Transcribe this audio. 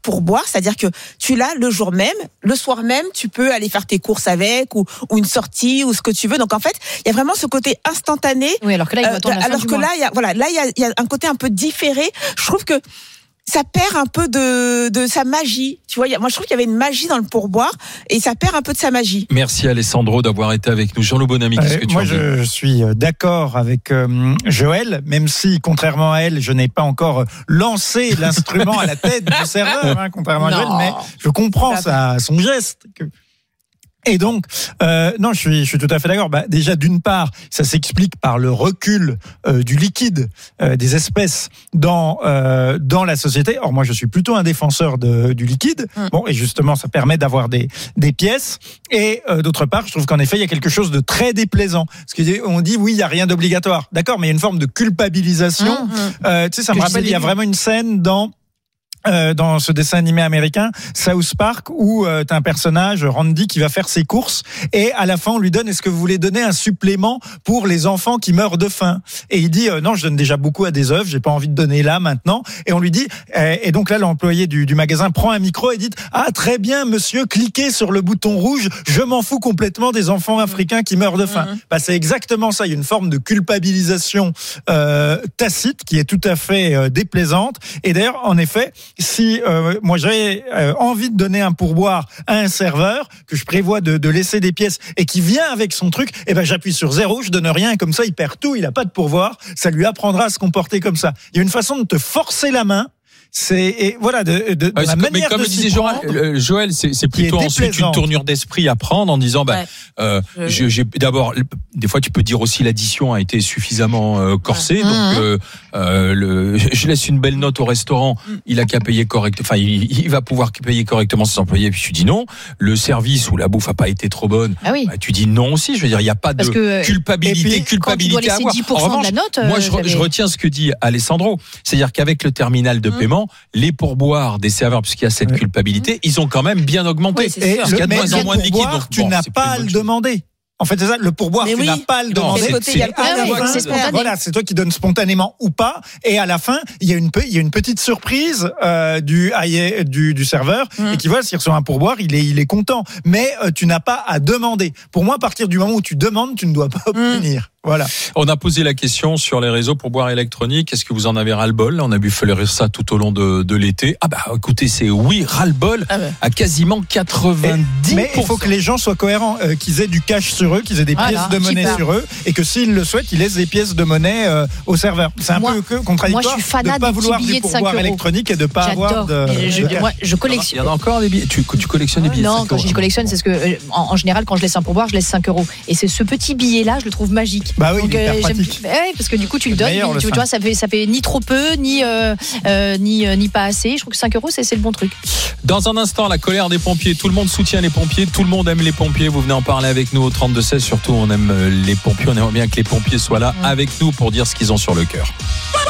pourboire, c'est-à-dire que tu l'as le jour même, le soir même, tu peux aller faire tes courses avec ou une sortie ou ce que tu veux. Donc en fait, il y a vraiment ce côté instantané. Oui, alors que là, il va attendre la fin alors du que mois. là, il y a un côté un peu différé. Je trouve que ça perd un peu de sa magie. Tu vois, moi je trouve qu'il y avait une magie dans le pourboire et ça perd un peu de sa magie. Merci Alessandro d'avoir été avec nous. Jean-Loup Bonamy, qu'est-ce que tu moi, en dis ? je suis d'accord avec Joël, même si, contrairement à elle, je n'ai pas encore lancé l'instrument à la tête du serveur, contrairement à Joël, mais je comprends son geste. Et donc, non, je suis tout à fait d'accord. Déjà, d'une part, ça s'explique par le recul du liquide, des espèces dans la société. Or, moi, je suis plutôt un défenseur du liquide. Bon, et justement, ça permet d'avoir des pièces. Et d'autre part, je trouve qu'en effet, il y a quelque chose de très déplaisant. Parce qu'on dit, oui, il y a rien d'obligatoire. D'accord, mais il y a une forme de culpabilisation. Tu sais, ça me rappelle, il y a vraiment une scène dans ce dessin animé américain South Park où t'as un personnage Randy qui va faire ses courses et à la fin on lui donne est-ce que vous voulez donner un supplément pour les enfants qui meurent de faim et il dit non je donne déjà beaucoup à des œuvres j'ai pas envie de donner là maintenant et on lui dit et donc là l'employé du magasin prend un micro et dit ah très bien monsieur cliquez sur le bouton rouge je m'en fous complètement des enfants africains qui meurent de faim. C'est exactement ça, il y a une forme de culpabilisation tacite qui est tout à fait déplaisante et d'ailleurs en effet si moi j'avais envie de donner un pourboire à un serveur que je prévois de laisser des pièces et qui vient avec son truc, et j'appuie sur 0, je donne rien et comme ça il perd tout, il a pas de pourboire, ça lui apprendra à se comporter comme ça. Il y a une façon de te forcer la main. De la manière mais comme de le disait s'y prendre, Joël, c'est plutôt ensuite une tournure d'esprit à prendre en disant j'ai d'abord des fois tu peux dire aussi l'addition a été suffisamment corsée donc je laisse une belle note au restaurant, il a qu'à payer correctement, enfin il va pouvoir payer correctement ses employés puis tu dis non, le service ou la bouffe a pas été trop bonne. Tu dis non aussi, je veux dire il y a pas de culpabilité quand tu dois laisser 10% en revanche, de la note, moi je retiens ce que dit Alessandro, c'est-à-dire qu'avec le terminal de paiement les pourboires des serveurs, puisqu'il y a cette culpabilité, ils ont quand même bien augmenté. Oui, c'est sûr. Parce qu'il y a de moins en moins de liquide. Donc, tu n'as pas à le demander. En fait, c'est ça, le pourboire, tu n'as pas à le demander. C'est spontané. Voilà, c'est toi qui donnes spontanément ou pas. Et à la fin, il y a une petite surprise du serveur et qui voit s'il reçoit un pourboire, il est content. Mais tu n'as pas à demander. Pour moi, à partir du moment où tu demandes, tu ne dois pas obtenir. Voilà. On a posé la question sur les réseaux pourboires électroniques. Est-ce que vous en avez ras-le-bol ? On a vu fleurir ça tout au long de l'été. Écoutez, c'est oui, ras-le-bol à quasiment 90%. Mais il faut que les gens soient cohérents, qu'ils aient du cash sur eux, qu'ils aient des pièces de monnaie sur eux, et que s'ils le souhaitent, ils laissent des pièces de monnaie au serveur. C'est un peu contradictoire. Moi, je suis fanat de pas vouloir du pourboire électronique et de pas avoir de. Moi, je collectionne. Il y en a encore des billets. Tu collectionnes des billets. Non, quand je collectionne, c'est ce que en général, quand je laisse un pourboire, je laisse 5 €. Et c'est ce petit billet-là, je le trouve magique. Bah oui, hyper pratique. Parce que du coup, tu le donnes. Tu vois, ça fait ni trop peu, ni pas assez. Je trouve que 5 €, c'est le bon truc. Dans un instant, la colère des pompiers. Tout le monde soutient les pompiers. Tout le monde aime les pompiers. Vous venez en parler avec nous au 32-16. Surtout, on aime les pompiers. On aimerait bien que les pompiers soient là avec nous pour dire ce qu'ils ont sur le cœur.